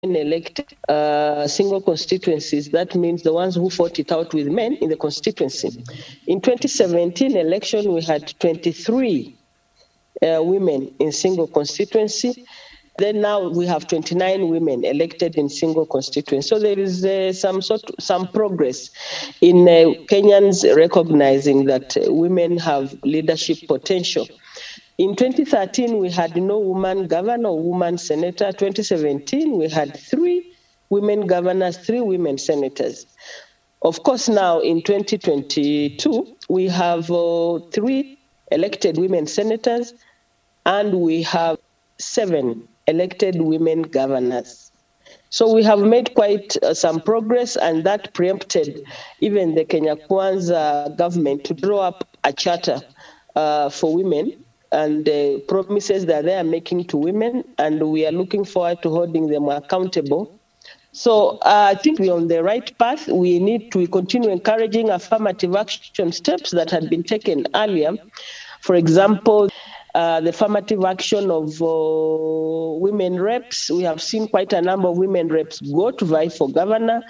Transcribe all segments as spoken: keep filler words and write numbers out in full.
elected uh, single constituencies. That means the ones who fought it out with men in the constituency. In twenty seventeen election, we had twenty-three uh, women in single constituency. Then now we have twenty-nine women elected in single constituency. So there is uh, some sort, some progress in uh, Kenyans recognizing that uh, women have leadership potential. In twenty thirteen, we had no woman governor or woman senator. twenty seventeen, we had three women governors, three women senators. Of course, now in twenty twenty-two, we have uh, three elected women senators, and we have seven elected women governors. So we have made quite uh, some progress, and that preempted even the Kenya Kwanza government to draw up a charter uh, for women and uh, promises that they are making to women, and we are looking forward to holding them accountable. So uh, I think we're on the right path. We need to continue encouraging affirmative action steps that had been taken earlier. For example, uh, the affirmative action of uh, women reps. We have seen quite a number of women reps go to vie for governor.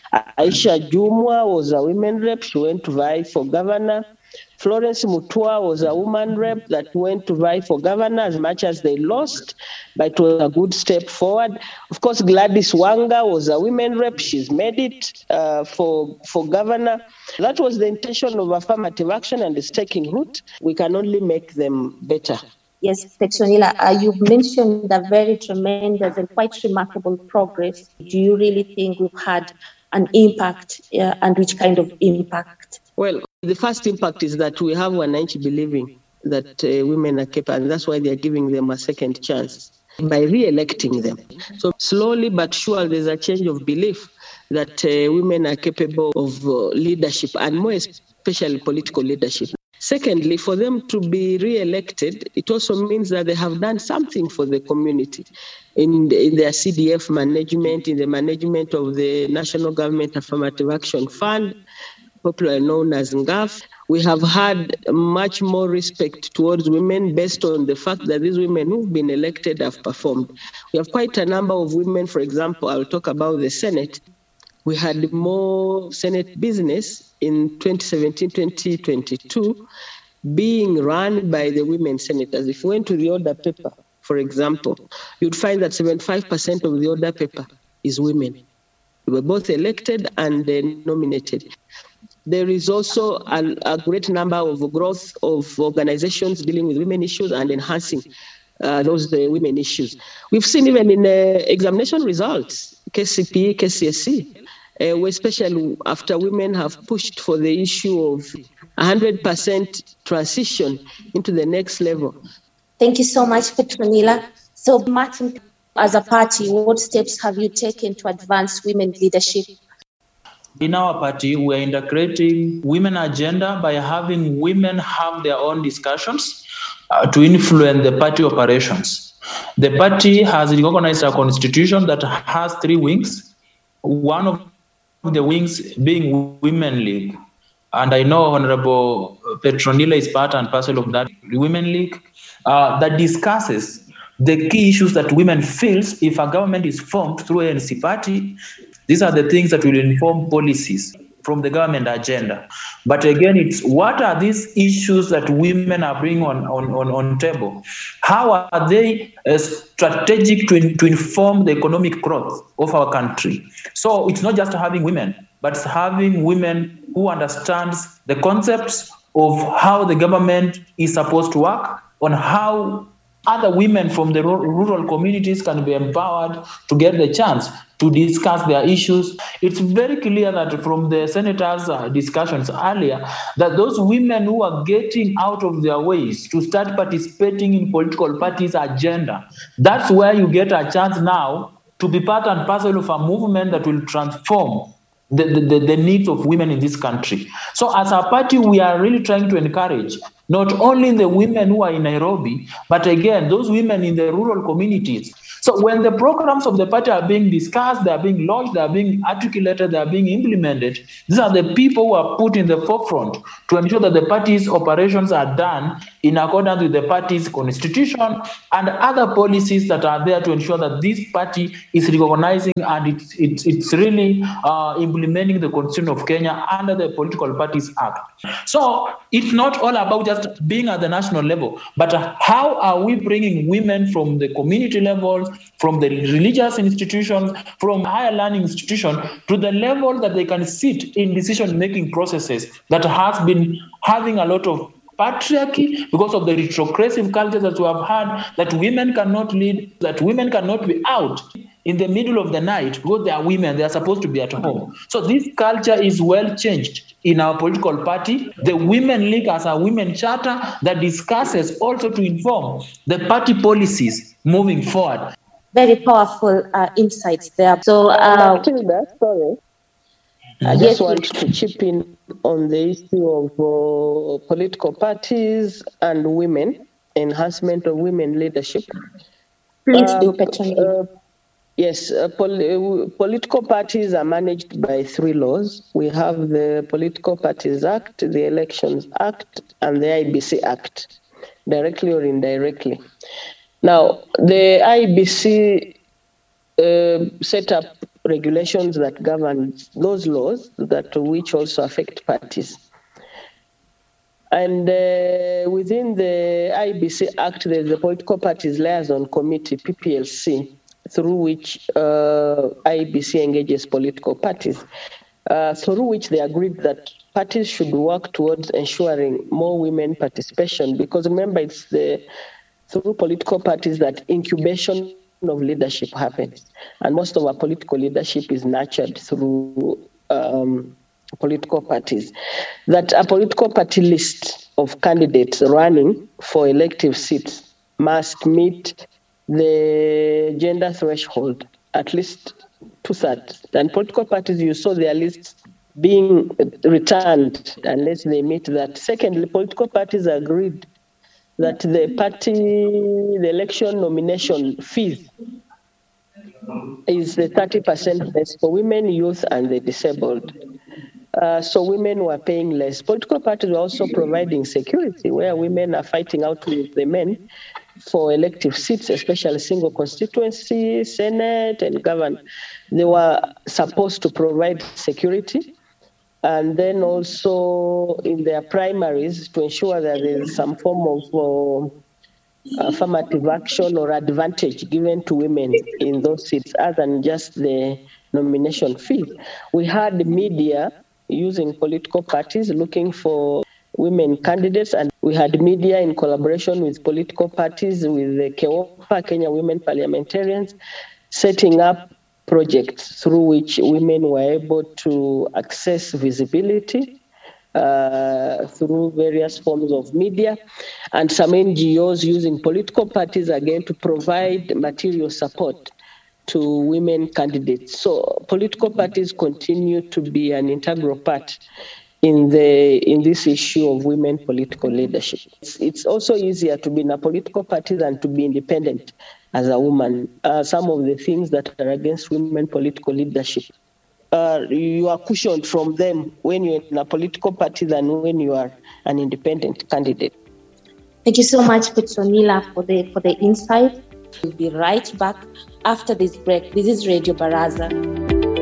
Aisha Jumwa was a women rep. She went to vie for governor. Florence Mutua was a woman rep that went to vie for governor as much as they lost, but it was a good step forward. Of course, Gladys Wanga was a women rep. She's made it uh, for, for governor. That was the intention of affirmative action, and it's taking root. We can only make them better. Yes, Petronilla, uh, you've mentioned the very tremendous and quite remarkable progress. Do you really think we've had an impact, uh, and which kind of impact? Well, the first impact is that we have Wananchi believing that uh, women are capable, and that's why they're giving them a second chance by re-electing them. So slowly but surely, there's a change of belief that uh, women are capable of uh, leadership, and more especially political leadership. Secondly, for them to be re-elected, it also means that they have done something for the community in, in their C D F management, in the management of the National Government Affirmative Action Fund, popularly known as N G A F. We have had much more respect towards women based on the fact that these women who've been elected have performed. We have quite a number of women. For example, I'll talk about the Senate. We had more Senate business in twenty seventeen twenty twenty-two being run by the women senators. If you went to the order paper, for example, you'd find that seventy-five percent of the order paper is women. They were both elected and uh, nominated. There is also a, a great number of growth of organizations dealing with women issues and enhancing uh, those uh, women issues. We've seen even in uh, examination results, K C P E, K C S E, uh, especially after women have pushed for the issue of one hundred percent transition into the next level. Thank you so much, Petronilla. So, Martin, as a party, what steps have you taken to advance women leadership? In our party, we are integrating women agenda by having women have their own discussions uh, to influence the party operations. The party has recognized a constitution that has three wings, one of the wings being Women League. And I know Honorable Petronilla is part and parcel of that Women League uh, that discusses the key issues that women feels if a government is formed through A N C party. These are the things that will inform policies from the government agenda. But again, it's what are these issues that women are bringing on, on, on, on table? How are they uh, strategic to, in, to inform the economic growth of our country? So it's not just having women, but it's having women who understands the concepts of how the government is supposed to work, on how other women from the rural communities can be empowered to get the chance to discuss their issues. It's very clear that from the senators' uh, discussions earlier, that those women who are getting out of their ways to start participating in political parties' agenda, that's where you get a chance now to be part and parcel of a movement that will transform the, the, the needs of women in this country. So as a party, we are really trying to encourage not only the women who are in Nairobi, but again, those women in the rural communities, So when the programs of the party are being discussed, they are being launched, they are being articulated, they are being implemented, these are the people who are put in the forefront to ensure that the party's operations are done in accordance with the party's constitution and other policies that are there to ensure that this party is recognizing and it's, it's, it's really uh, implementing the constitution of Kenya under the Political Parties Act. So it's not all about just being at the national level, but how are we bringing women from the community levels, from the religious institutions, from higher learning institutions to the level that they can sit in decision-making processes that has been having a lot of patriarchy because of the retrogressive culture that we have had, that women cannot lead, that women cannot be out in the middle of the night because they are women, they are supposed to be at home. So this culture is well changed in our political party. The Women League has a women charter that discusses also to inform the party policies moving forward. Very powerful uh, insights there. So, uh, Matilda, sorry. I just want to chip in on the issue of uh, political parties and women, enhancement of women leadership. Please um, do, Petronila. Uh, yes, uh, pol- political parties are managed by three laws. We have the Political Parties Act, the Elections Act, and the I B C Act, directly or indirectly. Now, the I B C uh, set up regulations that govern those laws that which also affect parties. And uh, within the I B C Act, there's the Political Parties Liaison Committee, P P L C, through which uh, I B C engages political parties, uh, through which they agreed that parties should work towards ensuring more women participation, because remember, it's the through political parties that incubation of leadership happens, and most of our political leadership is nurtured through um, political parties. That a political party list of candidates running for elective seats must meet the gender threshold, at least two-thirds. And political parties, you saw their lists being returned unless they meet that. Secondly, political parties agreed that the party, the election nomination fees is the thirty percent less for women, youth, and the disabled. Uh, so women were paying less. Political parties were also providing security, where women are fighting out with the men for elective seats, especially single constituency, Senate, and governor. They were supposed to provide security, and then also in their primaries to ensure that there is some form of uh, affirmative action or advantage given to women in those seats other than just the nomination fee. We had the media using political parties looking for women candidates, and we had media in collaboration with political parties, with the KEWOPA, Kenya Women Parliamentarians, setting up projects through which women were able to access visibility uh, through various forms of media, and some N G Os using political parties again to provide material support to women candidates. So political parties continue to be an integral part in the in this issue of women political leadership. It's, it's also easier to be in a political party than to be independent as a woman. Uh, some of the things that are against women political leadership, uh, you are cushioned from them when you're in a political party than when you are an independent candidate. Thank you so much, Petronila, for the for the insight. We'll be right back after this break. This is Radio Baraza.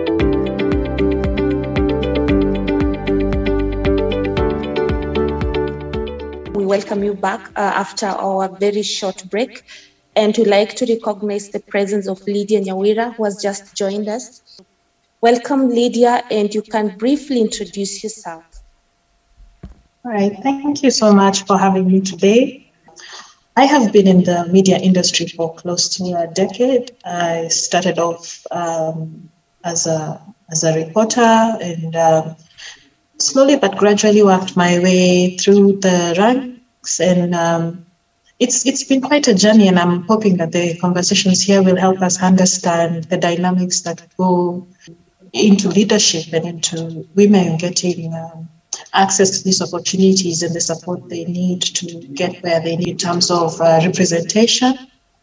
We welcome you back uh, after our very short break, and we'd like to recognize the presence of Lydia Nyawira, who has just joined us. Welcome, Lydia, and you can briefly introduce yourself. All right, thank you so much for having me today. I have been in the media industry for close to a decade. I started off um, as a as a reporter, and um, slowly but gradually worked my way through the ranks. And um, it's it's been quite a journey. And I'm hoping that the conversations here will help us understand the dynamics that go into leadership and into women getting Um, access to these opportunities and the support they need to get where they need in terms of uh, representation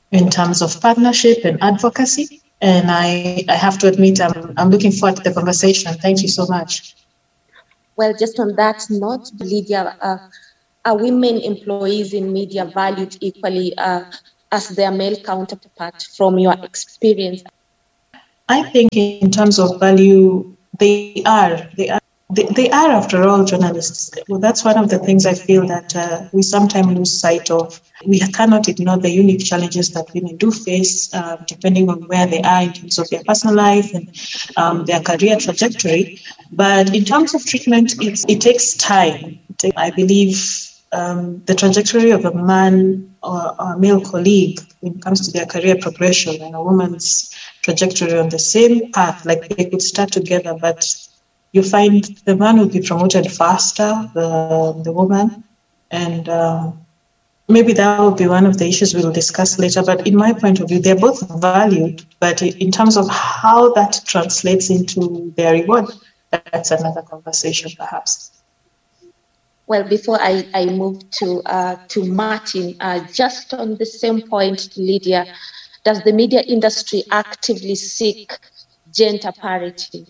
in terms of partnership and advocacy. And I, I have to admit, I'm, I'm looking forward to the conversation. Thank you so much. Well, just on that note, Lydia, uh, are women employees in media valued equally uh, as their male counterpart from your experience? I think in terms of value, they are. They are. They, they are, after all, journalists. Well, that's one of the things I feel that uh, we sometimes lose sight of. We cannot ignore the unique challenges that women do face, uh, depending on where they are in terms of their personal life and um, their career trajectory. But in terms of treatment, it's, it takes time. I believe um, the trajectory of a man or, or a male colleague when it comes to their career progression and a woman's trajectory on the same path, like they could start together, but you find the man will be promoted faster, the, the woman, and um, maybe that will be one of the issues we'll discuss later. But in my point of view, they're both valued, but in terms of how that translates into their reward, that's another conversation perhaps. Well, before I, I move to, uh, to Martin, uh, just on the same point, Lydia, does the media industry actively seek gender parity?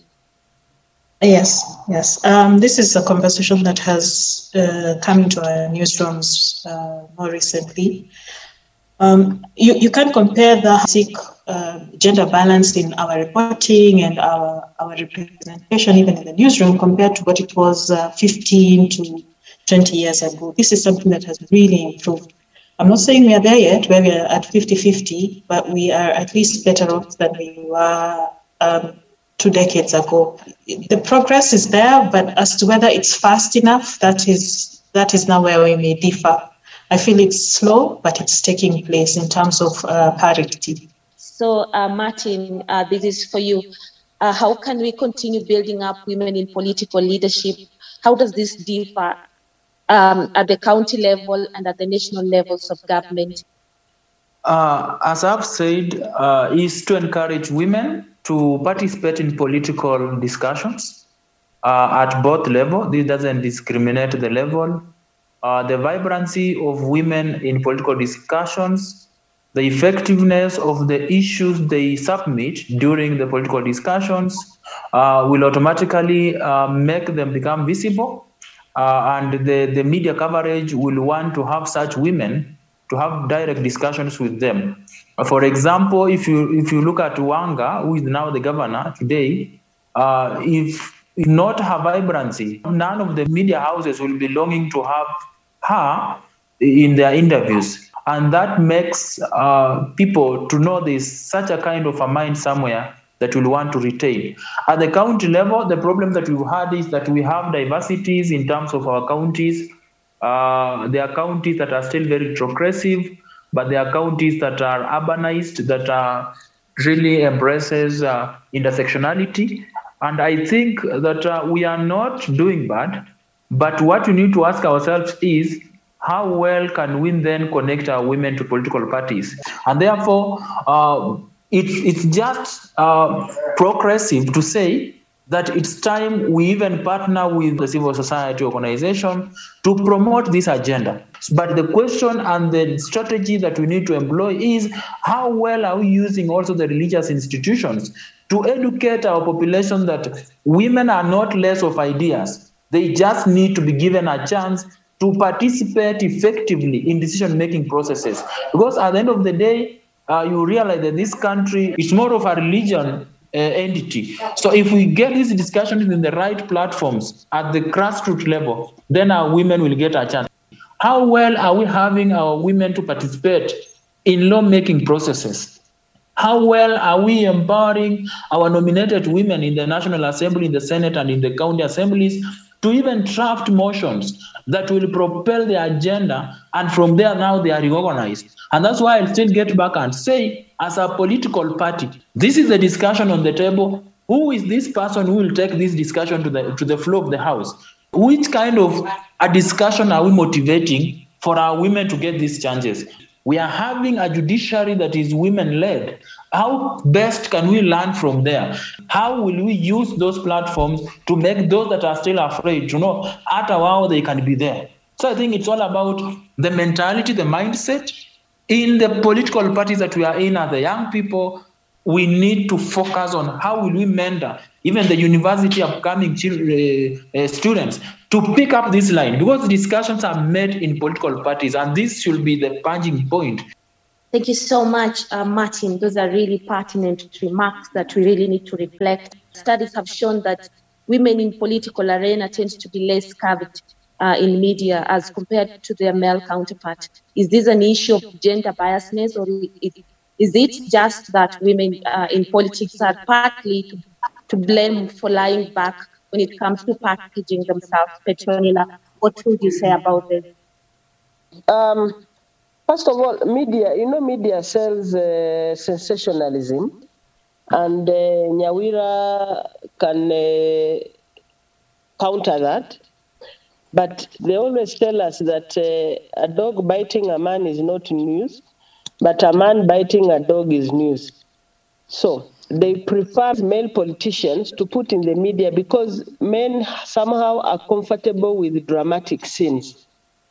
Yes, yes. Um, this is a conversation that has uh, come into our newsrooms uh, more recently. Um, you, you can compare the seek uh, gender balance in our reporting and our, our representation, even in the newsroom, compared to what it was uh, fifteen to twenty years ago. This is something that has really improved. I'm not saying we are there yet, where we are at fifty-fifty, but we are at least better off than we were um, two decades ago. The progress is there, but as to whether it's fast enough, that is that is now where we may differ. I feel it's slow, but it's taking place in terms of uh, parity. So, uh, Martin, uh, this is for you. Uh, how can we continue building up women in political leadership? How does this differ um, at the county level and at the national levels of government? Uh, as I've said, uh, is to encourage women to participate in political discussions uh, at both levels. This doesn't discriminate the level. Uh, the vibrancy of women in political discussions, the effectiveness of the issues they submit during the political discussions uh, will automatically uh, make them become visible. Uh, and the, the media coverage will want to have such women to have direct discussions with them. Uh, for example, if you if you look at Wanga, who is now the governor today, uh, if, if not her vibrancy, none of the media houses will be longing to have her in their interviews. And that makes uh, people to know there's such a kind of a mind somewhere that will want to retain. At the county level, the problem that we've had is that we have diversities in terms of our counties. Uh, there are counties that are still very progressive, but there are counties that are urbanized, that are really embraces uh, intersectionality. And I think that uh, we are not doing bad, but what we need to ask ourselves is, how well can we then connect our women to political parties? And therefore, uh, it's, it's just uh, progressive to say that it's time we even partner with the civil society organization to promote this agenda. But the question and the strategy that we need to employ is, how well are we using also the religious institutions to educate our population that women are not less of ideas. They just need to be given a chance to participate effectively in decision-making processes. Because at the end of the day, uh, you realize that this country is more of a religion Uh, entity. So if we get these discussions in the right platforms at the grassroots level, then our women will get a chance. How well are we having our women to participate in law-making processes? How well are we empowering our nominated women in the National Assembly, in the Senate, and in the county assemblies to even draft motions that will propel the agenda, and from there now they are reorganized? And that's why I'll still get back and say, as a political party, this is the discussion on the table. Who is this person who will take this discussion to the to the floor of the House? Which kind of a discussion are we motivating for our women to get these chances? We are having a judiciary that is women-led. How best can we learn from there? How will we use those platforms to make those that are still afraid to know at a while they can be there? So I think it's all about the mentality, the mindset, in the political parties that we are in as the young people, we need to focus on how will we mentor even the university upcoming children, uh, uh, students to pick up this line, because discussions are made in political parties, and this should be the punching point. Thank you so much, uh, Martin. Those are really pertinent remarks that we really need to reflect. Studies have shown that women in political arena tend to be less covered uh, in media as compared to their male counterpart. Is this an issue of gender biasness, or is, is it just that women uh, in politics are partly to, to blame for lying back when it comes to packaging themselves? Petronila, what would you say about this? Um, First of all, media, you know, media sells uh, sensationalism, and uh, Nyawira can uh, counter that. But they always tell us that uh, a dog biting a man is not news, but a man biting a dog is news. So they prefer male politicians to put in the media because men somehow are comfortable with dramatic scenes.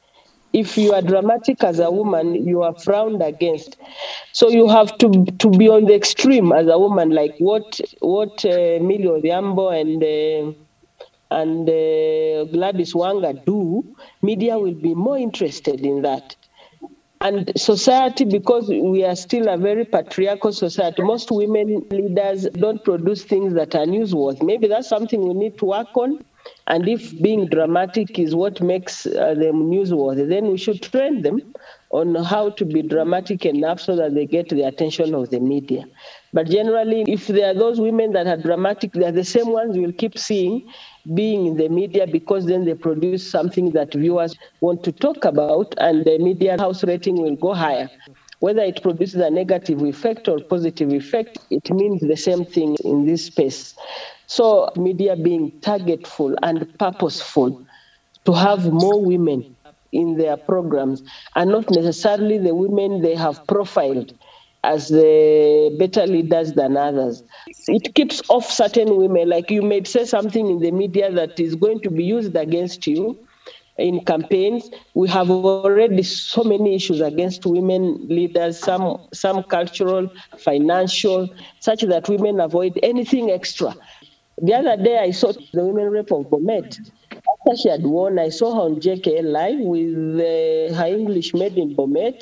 If you are dramatic as a woman, you are frowned against. So you have to to be on the extreme as a woman, like what what uh, Millie Odhiambo and uh, and uh, Gladys Wanga do. Media will be more interested in that. And society, because we are still a very patriarchal society, most women leaders don't produce things that are newsworthy. Maybe that's something we need to work on. And if being dramatic is what makes uh, them newsworthy, then we should train them on how to be dramatic enough so that they get the attention of the media. But generally, if there are those women that are dramatic, they're the same ones we'll keep seeing being in the media, because then they produce something that viewers want to talk about, and the media house rating will go higher. Whether it produces a negative effect or positive effect, it means the same thing in this space. So media being targetful and purposeful to have more women in their programs, and not necessarily the women they have profiled as the better leaders than others. It keeps off certain women. Like, you may say something in the media that is going to be used against you in campaigns. We have already so many issues against women leaders, some some cultural, financial, such that women avoid anything extra. The other day I saw the women rep of Bomet. After she had won, I saw her on J K L Live with uh, her English maid in Bomet,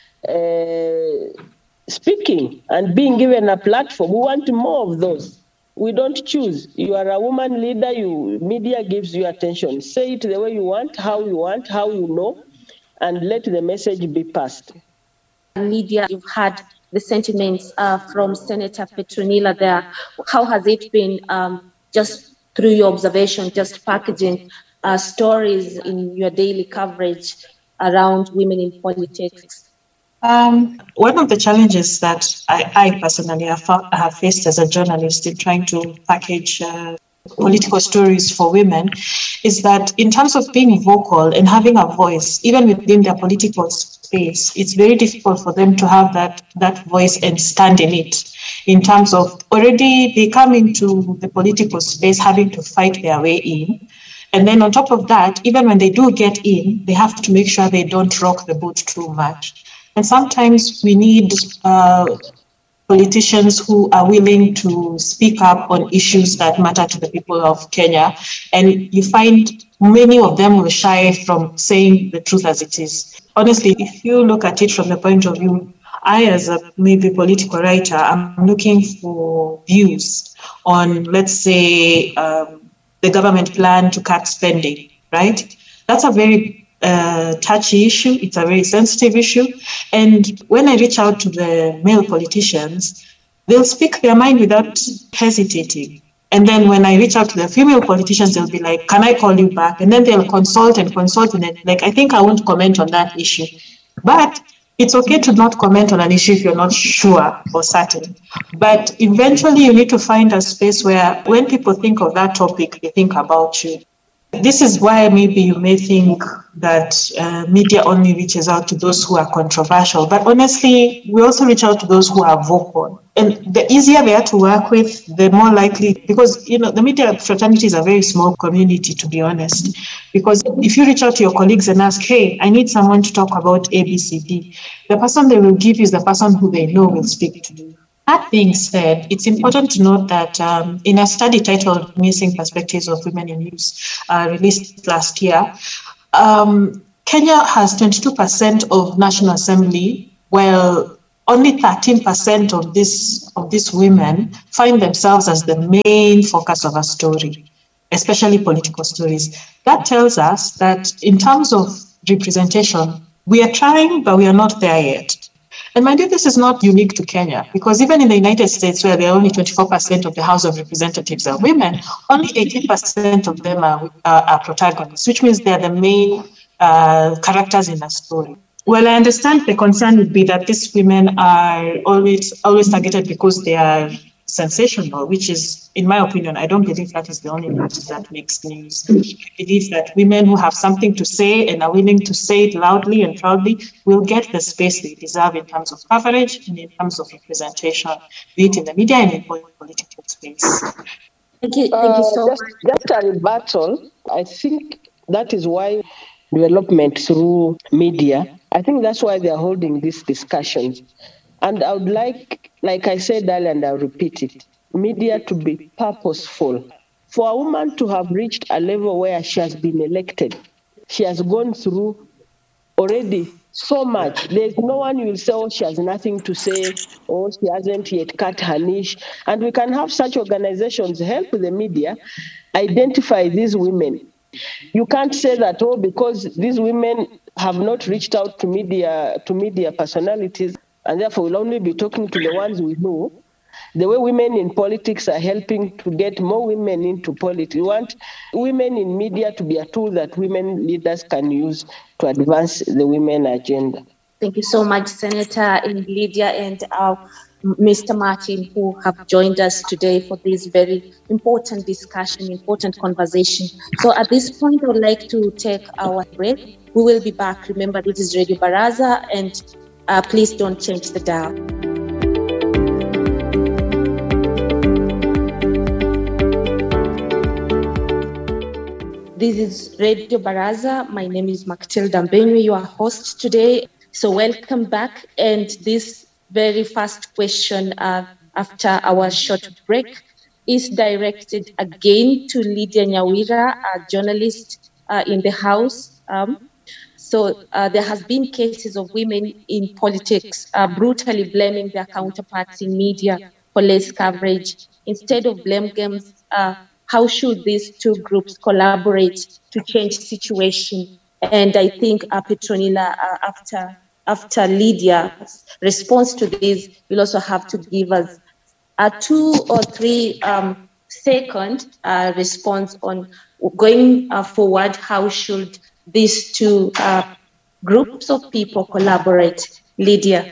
uh, speaking and being given a platform. We want more of those. We don't choose. You are a woman leader, you media gives you attention. Say it the way you want, how you want, how you know, and let the message be passed. Media, you've had the sentiments uh, from Senator Petronila there. How has it been, um, just through your observation, just packaging uh, stories in your daily coverage around women in politics? Um, one of the challenges that I, I personally have, have faced as a journalist in trying to package uh, political stories for women is that in terms of being vocal and having a voice, even within their political space, it's very difficult for them to have that, that voice and stand in it. In terms of already they come into the political space having to fight their way in. And then on top of that, even when they do get in, they have to make sure they don't rock the boat too much. And sometimes we need uh, politicians who are willing to speak up on issues that matter to the people of Kenya. And you find many of them will shy from saying the truth as it is. Honestly, if you look at it from the point of view, I, as a maybe political writer, I'm looking for views on, let's say, um, the government plan to cut spending, right? That's a very Uh, touchy issue. It's a very sensitive issue. And when I reach out to the male politicians, they'll speak their mind without hesitating. And then when I reach out to the female politicians, they'll be like, can I call you back? And then they'll consult and consult. And then, like, I think I won't comment on that issue. But it's okay to not comment on an issue if you're not sure or certain. But eventually you need to find a space where when people think of that topic, they think about you. This is why maybe you may think that uh, media only reaches out to those who are controversial, but honestly, we also reach out to those who are vocal. And the easier they are to work with, the more likely, because, you know, the media fraternity is a very small community, to be honest. Because if you reach out to your colleagues and ask, hey, I need someone to talk about A, B, C, D, the person they will give you is the person who they know will speak to you. That being said, it's important to note that um, in a study titled Missing Perspectives of Women in News, uh, released last year, um, Kenya has twenty-two percent of National Assembly, while only thirteen percent of this of these women find themselves as the main focus of a story, especially political stories. That tells us that in terms of representation, we are trying, but we are not there yet. And mind you, this is not unique to Kenya, because even in the United States, where there are only twenty-four percent of the House of Representatives are women, only eighteen percent of them are, are, are protagonists, which means they're the main uh, characters in a story. Well, I understand the concern would be that these women are always always targeted because they are sensational, which is, in my opinion, I don't believe that is the only news that makes news. I believe that women who have something to say and are willing to say it loudly and proudly will get the space they deserve in terms of coverage and in terms of representation, be it in the media and in political space. Thank you. Thank uh, you so just, much. Just a rebuttal. I think that is why development through media, I think that's why they are holding these discussions. And I would like, like I said earlier, and I'll repeat it, media to be purposeful. For a woman to have reached a level where she has been elected, she has gone through already so much. There's no one you will say, oh, she has nothing to say, or she hasn't yet cut her niche. And we can have such organizations help the media identify these women. You can't say that, oh, because these women have not reached out to media, to media personalities, and therefore we'll only be talking to the ones we know. The way women in politics are helping to get more women into politics. We want women in media to be a tool that women leaders can use to advance the women agenda. Thank you so much, Senator Lydia and uh, Mister Martin, who have joined us today for this very important discussion, important conversation. So at this point, I would like to take our break. We will be back. Remember, this is Radio Baraza, and Uh, please don't change the dial. This is Radio Baraza. My name is Matilda Mbenyu, your host today. So welcome back. And this very first question uh, after our short break is directed again to Lydia Nyawira, a journalist uh, in the House. Um, So uh, there has been cases of women in politics uh, brutally blaming their counterparts in media for less coverage. Instead of blame games, uh, how should these two groups collaborate to change situation? And I think uh, Petronila, uh, after after Lydia's response to this, will also have to give us a two or three um, second uh, response on going uh, forward. How should these two uh, groups of people collaborate? Lydia.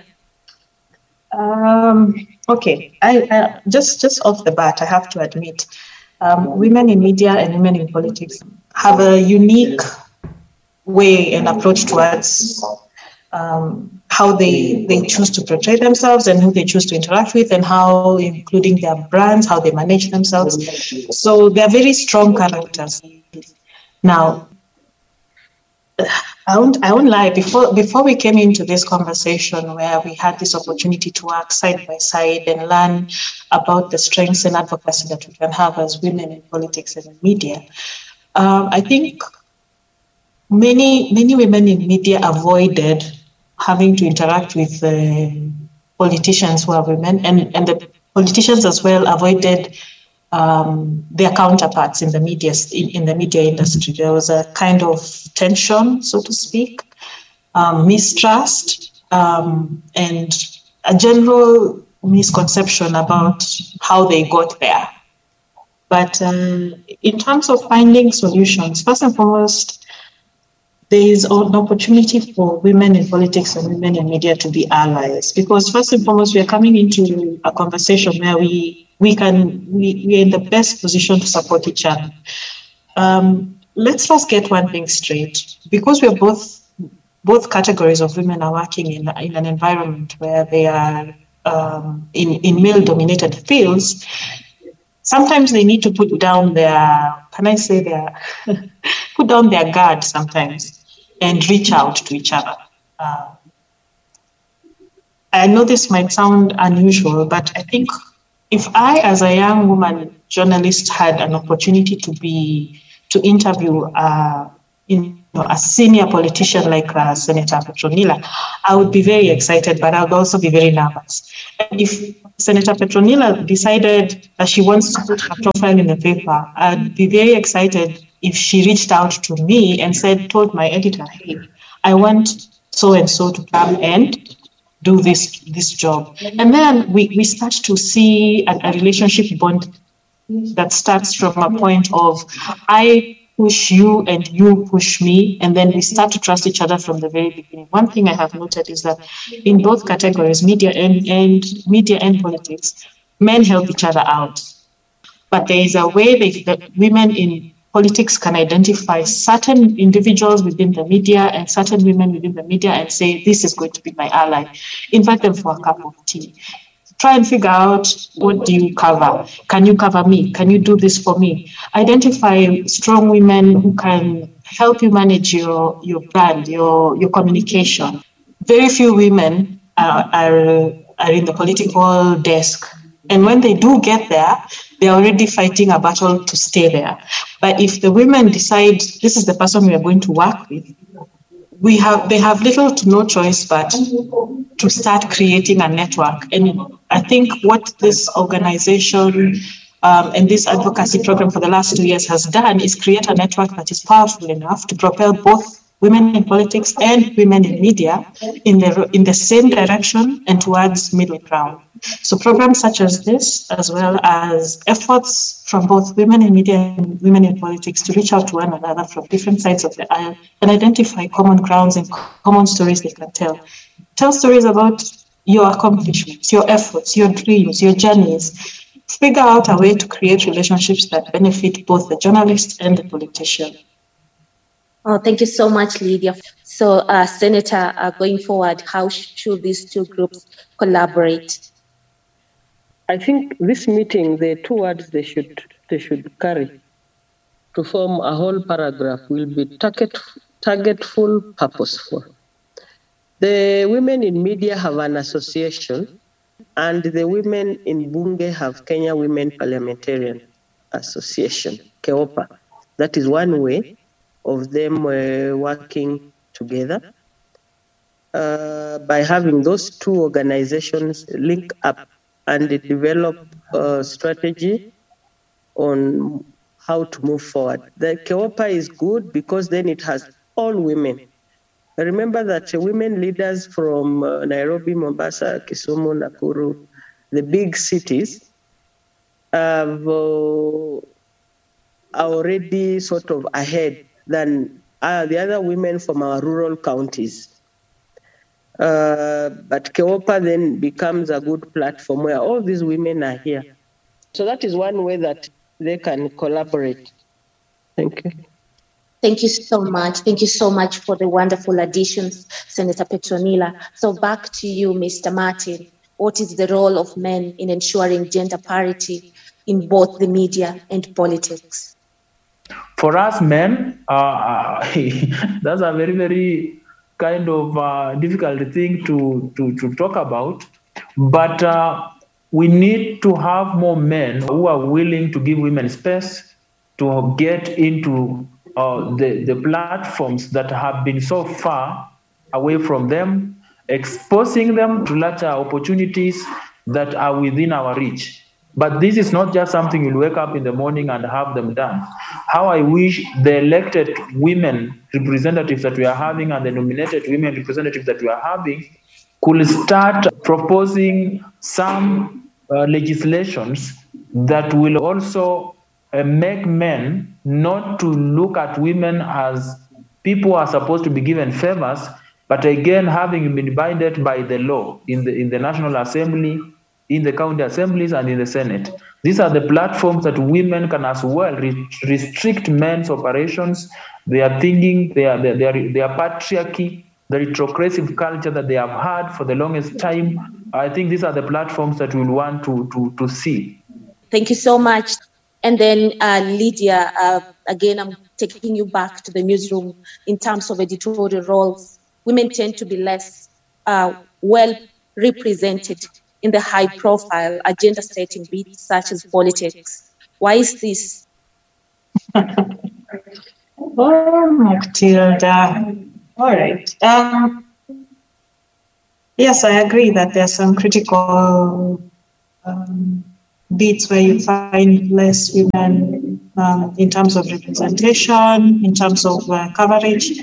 Um, okay, I, I just just off the bat, I have to admit, um, women in media and women in politics have a unique way and approach towards um, how they they choose to portray themselves and who they choose to interact with, and how, including their brands, how they manage themselves. So they're very strong characters. Now, I won't, I won't lie, before, before we came into this conversation where we had this opportunity to work side by side and learn about the strengths and advocacy that we can have as women in politics and in media, um, I think many, many women in media avoided having to interact with uh, politicians who are women, and, and the politicians as well avoided Um, their counterparts in the media in, in the media industry. There was a kind of tension, so to speak, um, mistrust, um, and a general misconception about how they got there. But um, in terms of finding solutions, first and foremost, there is an opportunity for women in politics and women in media to be allies, because first and foremost, we are coming into a conversation where we we can we, we are in the best position to support each other. Um, let's first get one thing straight. Because we're both both categories of women are working in, in an environment where they are um, in, in male-dominated fields, sometimes they need to put down their, can I say their, put down their guard sometimes and reach out to each other. Uh, I know this might sound unusual, but I think if I, as a young woman journalist, had an opportunity to be, to interview uh, in a senior politician like uh, Senator Petronilla, I would be very excited, but I would also be very nervous. And if Senator Petronilla decided that she wants to put her profile in the paper, I'd be very excited if she reached out to me and said, told my editor, hey, I want so-and-so to come and do this, this job. And then we, we start to see a, a relationship bond that starts from a point of, I push you and you push me, and then we start to trust each other from the very beginning. One thing I have noted is that in both categories, media and, and media and politics, men help each other out. But there is a way they, that women in politics can identify certain individuals within the media and certain women within the media and say, this is going to be my ally. Invite them for a cup of tea. Try and figure out, what do you cover? Can you cover me? Can you do this for me? Identify strong women who can help you manage your, your brand, your, your communication. Very few women are, are, are in the political desk. And when they do get there, they're already fighting a battle to stay there. But if the women decide, this is the person we are going to work with, we have they have little to no choice but to start creating a network. And I think what this organization um, and this advocacy program for the last two years has done is create a network that is powerful enough to propel both women in politics and women in media in the in the same direction and towards middle ground. So programs such as this, as well as efforts from both women in media and women in politics to reach out to one another from different sides of the aisle and identify common grounds and common stories they can tell. Tell stories about your accomplishments, your efforts, your dreams, your journeys. Figure out a way to create relationships that benefit both the journalist and the politician. Oh, thank you so much, Lydia. So, uh, Senator, uh, going forward, how should these two groups collaborate? I think this meeting, the two words they should they should carry to form a whole paragraph will be target, targetful, purposeful. The women in media have an association, and the women in Bunge have Kenya Women Parliamentarian Association, KEOPA. That is one way of them uh, working together. Uh, by having those two organizations link up and develop a strategy on how to move forward. The KEOPA is good because then it has all women. Remember that uh, women leaders from uh, Nairobi, Mombasa, Kisumu, Nakuru, the big cities, have, uh, are already sort of ahead than uh, the other women from our rural counties. Uh, but KEOPA then becomes a good platform where all these women are here. So that is one way that they can collaborate. Thank you. Thank you so much. Thank you so much for the wonderful additions, Senator Petronilla. So back to you, Mister Martin. What is the role of men in ensuring gender parity in both the media and politics? For us men, uh, that's a very, very kind of uh, difficult thing to, to, to talk about. But uh, we need to have more men who are willing to give women space to get into uh, the, the platforms that have been so far away from them, exposing them to larger opportunities that are within our reach. But this is not just something you'll wake up in the morning and have them done. How I wish the elected women representatives that we are having and the nominated women representatives that we are having could start proposing some uh, legislations that will also uh, make men not to look at women as people who are supposed to be given favors, but again, having been binded by the law in the, in the National Assembly, in the county assemblies and in the Senate. These are the platforms that women can as well re- restrict men's operations, their thinking, their, their, their, their patriarchy, the retrogressive culture that they have had for the longest time. I think these are the platforms that we'll want to, to, to see. Thank you so much. And then uh, Lydia, uh, again, I'm taking you back to the newsroom in terms of editorial roles. Women tend to be less uh, well represented in the high-profile agenda-setting beats such as politics. Why is this? Oh, Matilda. All right. Um, yes, I agree that there are some critical um, beats where you find less women um, in terms of representation, in terms of uh, coverage.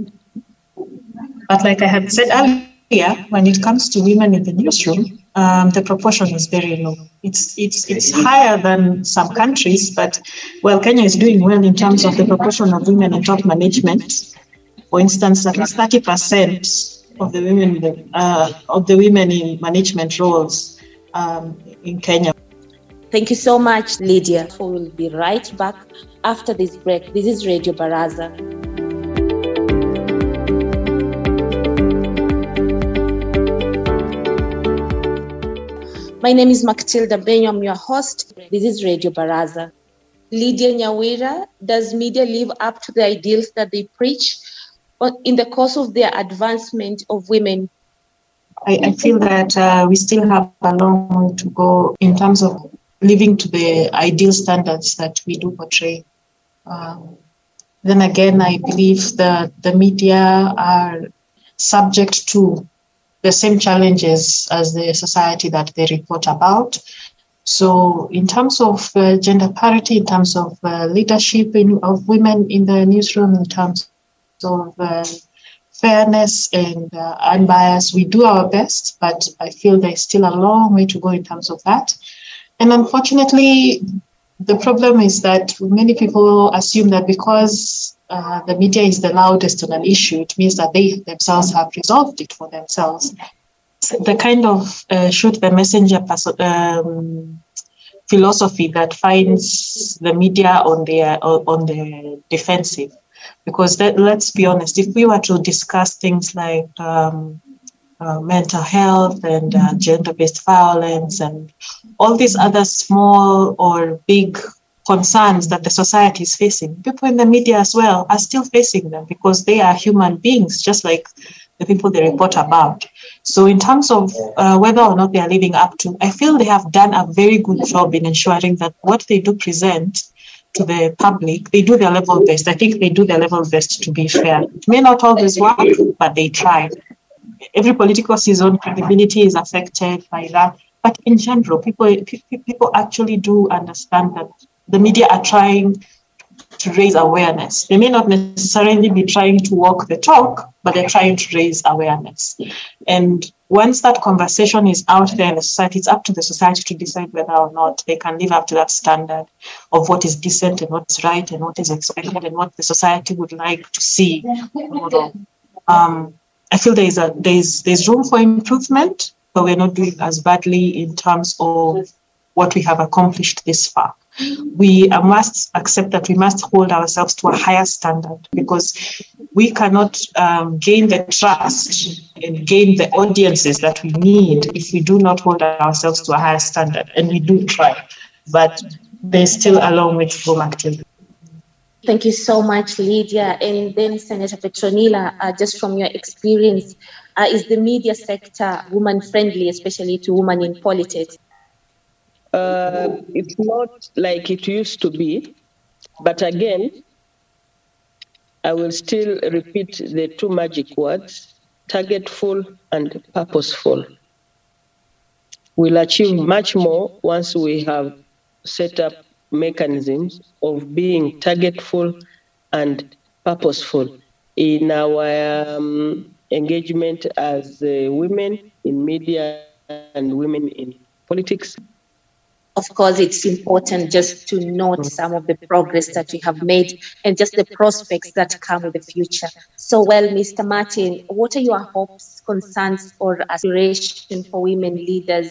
But like I had said earlier, when it comes to women in the newsroom, um, the proportion is very low. It's it's it's higher than some countries, but well, Kenya is doing well in terms of the proportion of women in top management. For instance, at least thirty percent of the women uh, of the women in management roles um, in Kenya. Thank you so much, Lydia. We'll be right back after this break. This is Radio Baraza. My name is Matilda Benyo. I'm your host. This is Radio Baraza. Lydia Nyawira, does media live up to the ideals that they preach in the course of their advancement of women? I, I feel that uh, we still have a long way to go in terms of living to the ideal standards that we do portray. Um, then again, I believe that the media are subject to the same challenges as the society that they report about. So in terms of uh, gender parity, in terms of uh, leadership in, of women in the newsroom, in terms of uh, fairness and uh, unbiased, we do our best, but I feel there's still a long way to go in terms of that. And unfortunately, the problem is that many people assume that because uh, the media is the loudest on an issue, it means that they themselves have resolved it for themselves. The kind of uh, shoot the messenger perso- um, philosophy that finds the media on their on the defensive. Because that, let's be honest, if we were to discuss things like um, uh, mental health and uh, gender-based violence and all these other small or big concerns that the society is facing, people in the media as well are still facing them because they are human beings, just like the people they report about. So in terms of uh, whether or not they are living up to, I feel they have done a very good job in ensuring that what they do present to the public, they do their level best. I think they do their level best, to be fair. It may not always work, but they try. Every political season, credibility is affected by that. But in general, people people actually do understand that the media are trying to raise awareness. They may not necessarily be trying to walk the talk, but they're trying to raise awareness. And once that conversation is out there in the society, it's up to the society to decide whether or not they can live up to that standard of what is decent and what's right and what is expected and what the society would like to see. Um, I feel there is a there's there's room for improvement, but we're not doing as badly in terms of what we have accomplished this far. We must accept that we must hold ourselves to a higher standard because we cannot um, gain the trust and gain the audiences that we need if we do not hold ourselves to a higher standard. And we do try, but there's still a long way to go, Matilda. Thank you so much, Lydia. And then Senator Petronila, uh, just from your experience, uh, is the media sector woman-friendly, especially to women in politics? Uh, it's not like it used to be, but again, I will still repeat the two magic words, targetful and purposeful. We'll achieve much more once we have set up mechanisms of being targetful and purposeful in our um, engagement as uh, women in media and women in politics. Of course, it's important just to note some of the progress that we have made and just the prospects that come with the future. So, well, Mister Martin, what are your hopes, concerns, or aspirations for women leaders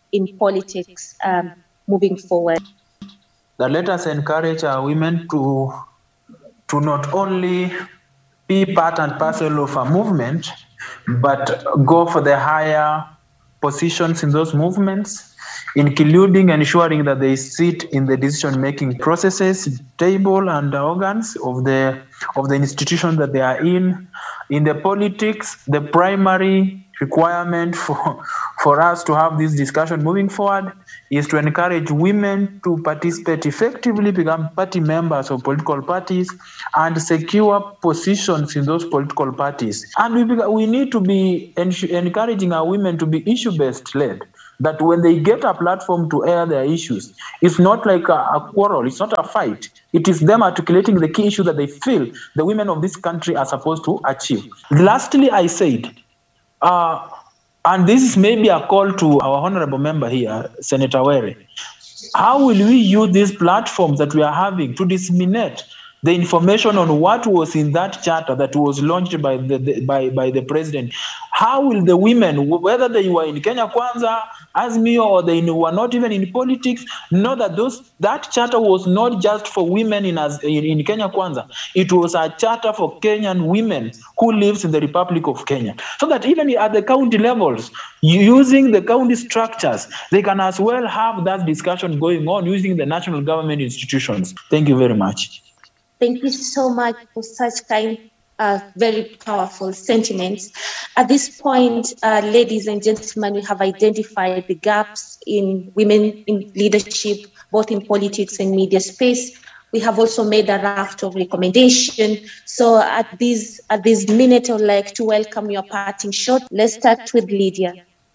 in politics um, moving forward? That let us encourage our women to, to not only be part and parcel of a movement, but go for the higher positions in those movements, including ensuring that they sit in the decision-making processes, table and organs of the of the institution that they are in. In the politics, the primary requirement for, for us to have this discussion moving forward is to encourage women to participate effectively, become party members of political parties, and secure positions in those political parties. And we, we need to be encouraging our women to be issue-based led, that when they get a platform to air their issues, it's not like a, a quarrel, it's not a fight. It is them articulating the key issue that they feel the women of this country are supposed to achieve. Lastly, I said, uh, and this is maybe a call to our honorable member here, Senator Were, how will we use these platforms that we are having to disseminate the information on what was in that charter that was launched by the, the by, by the president? How will the women, whether they were in Kenya Kwanza, Azimio, or they were not even in politics, know that those that charter was not just for women in, in, in Kenya Kwanza. It was a charter for Kenyan women who lives in the Republic of Kenya. So that even at the county levels, using the county structures, they can as well have that discussion going on using the national government institutions. Thank you very much. Thank you so much for such kind, uh, very powerful sentiments. At this point, uh, ladies and gentlemen, we have identified the gaps in women in leadership, both in politics and media space. We have also made a raft of recommendations. So at this, at this minute, I would like to welcome your parting shot. Let's start with Lydia.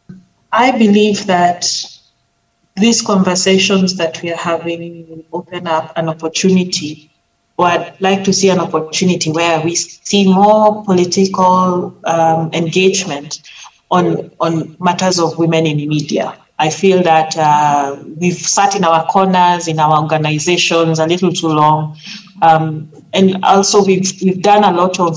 I believe that these conversations that we are having will open up an opportunity, or I'd like to see an opportunity where we see more political um, engagement on, on matters of women in media. I feel that uh, we've sat in our corners, in our organizations a little too long. Um, and also we've, we've done a lot of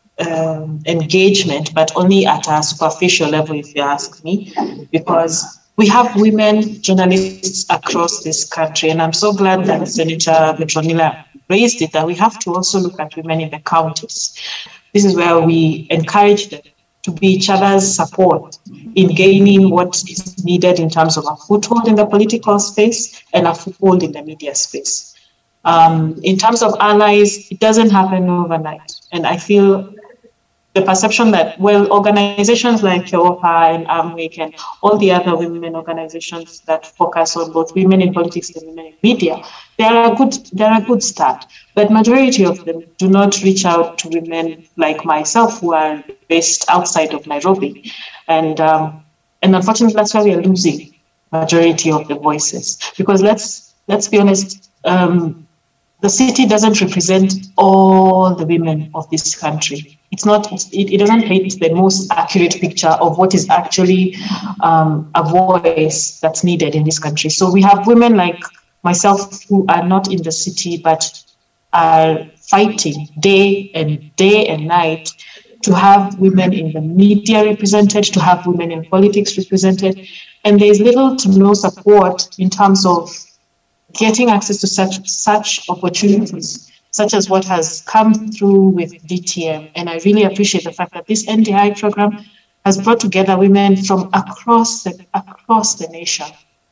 um, engagement, but only at a superficial level, if you ask me, because we have women journalists across this country. And I'm so glad that Senator Petronila raised it, that we have to also look at women in the counties. This is where we encourage them to be each other's support in gaining what is needed in terms of a foothold in the political space and a foothold in the media space. Um, in terms of allies, it doesn't happen overnight. And I feel the perception that, well, organizations like Keopa and AMWIC and all the other women organizations that focus on both women in politics and women in media, they are a good, they're a good start. But majority of them do not reach out to women like myself who are based outside of Nairobi. And, um, and unfortunately, that's why we are losing majority of the voices. Because let's, let's be honest, um, the city doesn't represent all the women of this country. It's not, it, it doesn't paint the most accurate picture of what is actually um, a voice that's needed in this country. So we have women like myself who are not in the city, but are fighting day and day and night to have women in the media represented, to have women in politics represented. And there's little to no support in terms of getting access to such such opportunities, such as what has come through with D T M. And I really appreciate the fact that this N D I program has brought together women from across the, across the nation.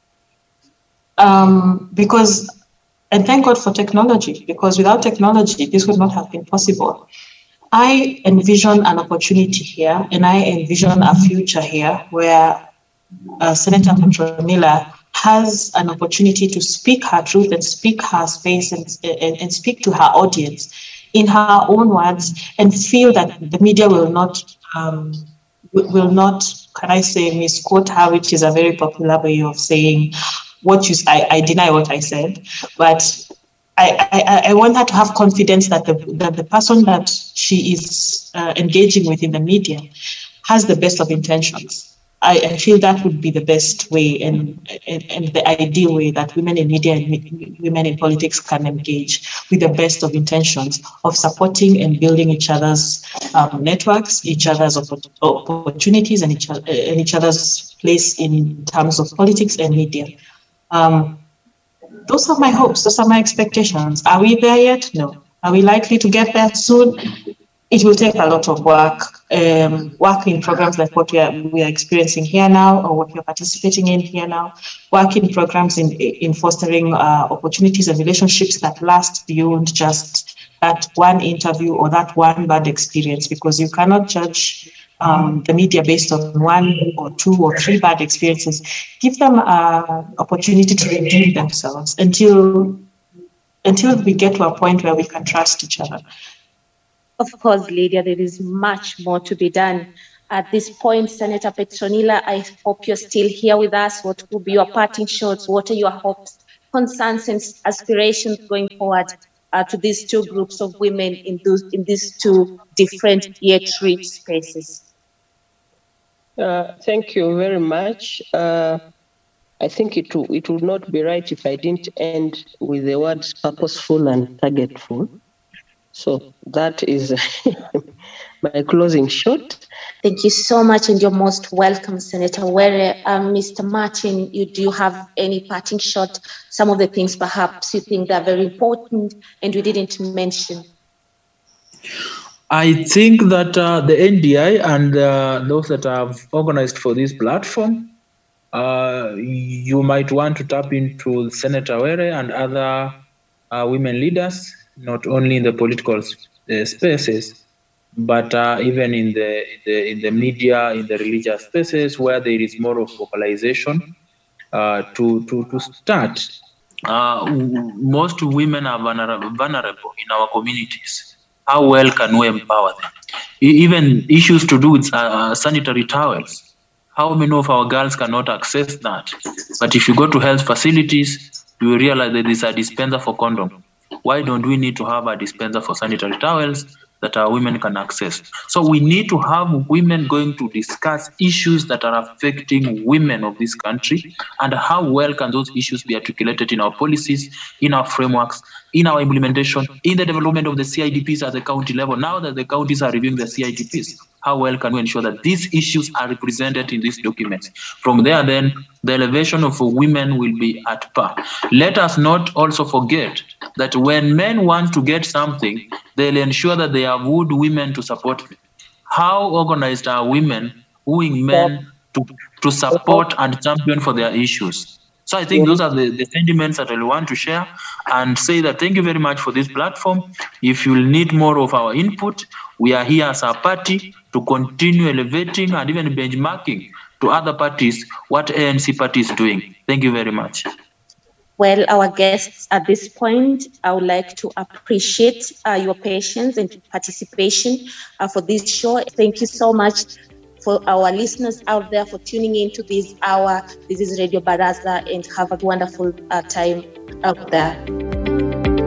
Um, because, and thank God for technology, because without technology, this would not have been possible. I envision an opportunity here, and I envision a future here where uh, Senator Petronila has an opportunity to speak her truth and speak her space and, and, and speak to her audience in her own words, and feel that the media will not, um, will not, can I say, misquote her, which is a very popular way of saying what you, I, I deny what I said, but I, I, I want her to have confidence that the, that the person that she is uh, engaging with in the media has the best of intentions. I, I feel that would be the best way and, and, and the ideal way that women in media and women in politics can engage, with the best of intentions of supporting and building each other's um, networks, each other's opportunities, and each, and each other's place in terms of politics and media. Um, those are my hopes. Those are my expectations. Are we there yet? No. Are we likely to get there soon? It will take a lot of work, um, work in programs like what we are, we are experiencing here now, or what we are participating in here now, work in programs in, in fostering uh, opportunities and relationships that last beyond just that one interview or that one bad experience, because you cannot judge um, the media based on one or two or three bad experiences. Give them an opportunity to redeem themselves until, until we get to a point where we can trust each other. Of course, Lydia, there is much more to be done. At this point, Senator Petronila, I hope you're still here with us. What will be your parting shots? What are your hopes, concerns, and aspirations going forward uh, to these two groups of women in, those, in these two different yet rich spaces? Uh, thank you very much. Uh, I think it, it would not be right if I didn't end with the words purposeful and targetful. So that is my closing shot. Thank you so much, and you're most welcome, Senator Were. Um, Mister Martin, you, do you have any parting shot? Some of the things perhaps you think are very important and we didn't mention. I think that uh, the N D I and uh, those that have organized for this platform, uh, you might want to tap into Senator Were and other uh, women leaders, not only in the political uh, spaces, but uh, even in the, the in the media, in the religious spaces, where there is more of vocalization uh, to, to, to start. Uh, most women are vulnerable, vulnerable in our communities. How well can we empower them? Even issues to do with uh, sanitary towels. How many of our girls cannot access that? But if you go to health facilities, you will realize that there is a dispenser for condom. Why don't we need to have a dispenser for sanitary towels that our women can access? So we need to have women going to discuss issues that are affecting women of this country, and how well can those issues be articulated in our policies, in our frameworks, in our implementation, in the development of the C I D Ps at the county level. Now that the counties are reviewing the C I D Ps, how well can we ensure that these issues are represented in these documents? From there, then, the elevation of women will be at par. Let us not also forget that when men want to get something, they'll ensure that they have wooed women to support them. How organized are women wooing men to, to support and champion for their issues? So I think those are the, the sentiments that I want to share, and say that thank you very much for this platform. If you need more of our input, we are here as a party to continue elevating and even benchmarking to other parties what A N C party is doing. Thank you very much. Well, our guests at this point, I would like to appreciate uh, your patience and participation uh, for this show. Thank you so much for our listeners out there for tuning in to this hour. This is Radio Baraza, and have a wonderful uh, time out there.